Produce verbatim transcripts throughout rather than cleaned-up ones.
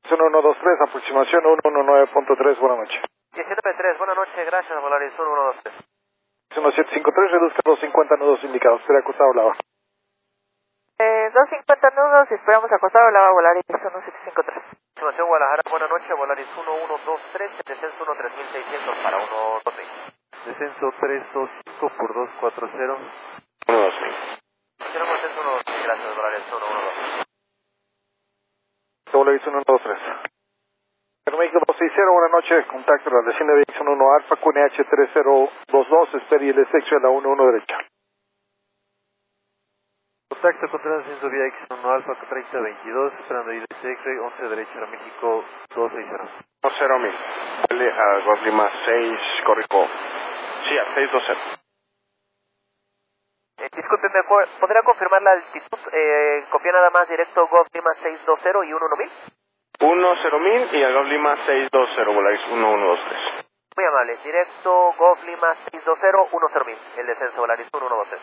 uno dos tres, aproximación uno uno nueve punto tres, buenas noches. diecisiete tres, buenas noches, gracias, Volaris uno uno dos tres. uno siete cinco tres, reduzca doscientos cincuenta nudos indicados, será acostado lava. Eh, doscientos cincuenta nudos, esperamos acostado lava Volaris uno siete cinco tres. Aproximación Guadalajara, buenas noches, Volaris uno uno dos tres, descenso uno tres mil seiscientos para uno dos seis. Descenso tres dos cinco por dos cuatro cero. uno dos seis. Tenemos descenso uno dos seis, gracias, Volaris uno uno dos. Volaris uno dos tres. México dos seis cero, buenas noches, contacto la desciende de X uno Alfa, Q N H tres cero dos dos, espere el sexo a la uno uno derecha. Contacto contra descenso vía X uno Alfa treinta veintidós, esperando I D C X-Ray once derecha a México dos seis cero. dos cero mil, vale a Golf Lima seis, corrijo, sí, a seis dos cero. Eh, discúlpeme, ¿podría confirmar la altitud? Eh, copia nada más directo Golf Lima seis dos cero y uno mil. uno cero mil y a Golf Lima seis dos cero, Volaris uno uno dos tres. Muy amable, directo Golf Lima seis dos cero, uno cero mil, el descenso Volaris uno uno dos tres.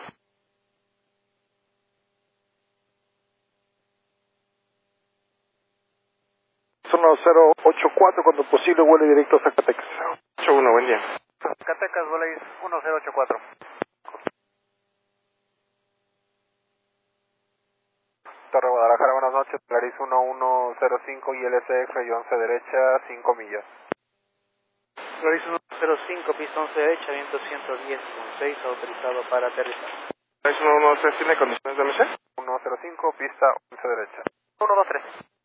uno cero ocho cuatro, cuando posible vuele directo a Zacatecas. ocho uno, buen día. Zacatecas, Volaris uno cero ocho cuatro. Torre Guadalajara, buenas noches, Volaris uno uno cero cinco y L C X-Ray once derecha, cinco millas. Volaris uno cero cinco, pista once derecha, viento ciento diez con seis, autorizado para aterrizar. Volaris uno uno dos tres, ¿tiene condiciones de M C? uno cero cinco, pista once derecha. uno dos tres.